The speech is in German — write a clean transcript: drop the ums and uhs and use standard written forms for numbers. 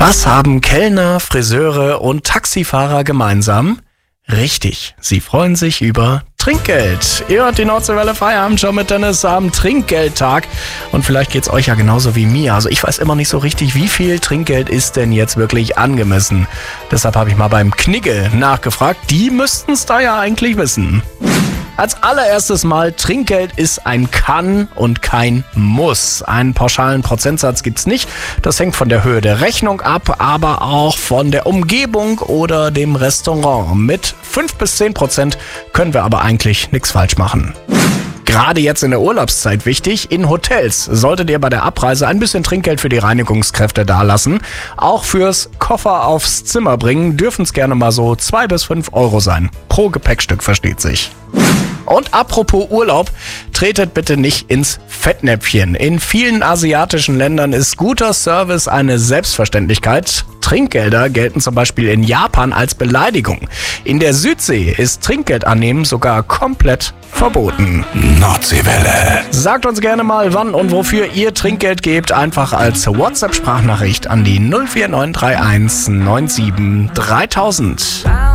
Was haben Kellner, Friseure und Taxifahrer gemeinsam? Richtig, sie freuen sich über Trinkgeld. Ihr hört die Nordseewelle Feierabend mit Dennis am Trinkgeldtag. Und vielleicht geht's euch ja genauso wie mir. Also ich weiß immer nicht so richtig, wie viel Trinkgeld ist denn jetzt wirklich angemessen. Deshalb habe ich mal beim Knigge nachgefragt. Die müssten's da ja eigentlich wissen. Als allererstes mal, Trinkgeld ist ein Kann und kein Muss. Einen pauschalen Prozentsatz gibt's nicht. Das hängt von der Höhe der Rechnung ab, aber auch von der Umgebung oder dem Restaurant. Mit 5-10% können wir aber eigentlich nichts falsch machen. Gerade jetzt in der Urlaubszeit wichtig, in Hotels solltet ihr bei der Abreise ein bisschen Trinkgeld für die Reinigungskräfte dalassen. Auch fürs Koffer aufs Zimmer bringen dürfen es gerne mal so 2 bis 5 Euro sein. Pro Gepäckstück, versteht sich. Und apropos Urlaub, tretet bitte nicht ins Fettnäpfchen. In vielen asiatischen Ländern ist guter Service eine Selbstverständlichkeit. Trinkgelder gelten zum Beispiel in Japan als Beleidigung. In der Südsee ist Trinkgeld annehmen sogar komplett verboten. Nordseewelle. Sagt uns gerne mal, wann und wofür ihr Trinkgeld gebt. Einfach als WhatsApp-Sprachnachricht an die 04931 97 3000.